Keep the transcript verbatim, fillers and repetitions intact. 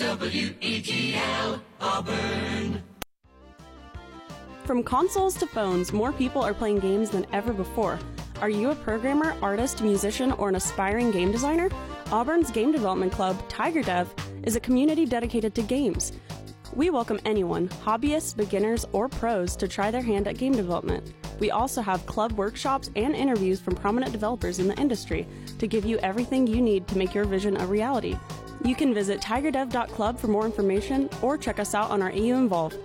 W E G L, Auburn. From consoles to phones, more people are playing games than ever before. Are you a programmer, artist, musician, or an aspiring game designer? Auburn's game development club, Tiger Dev, is a community dedicated to games. We welcome anyone, hobbyists, beginners, or pros, to try their hand at game development. We also have club workshops and interviews from prominent developers in the industry to give you everything you need to make your vision a reality. You can visit tiger dev dot club for more information or check us out on our A U Involve.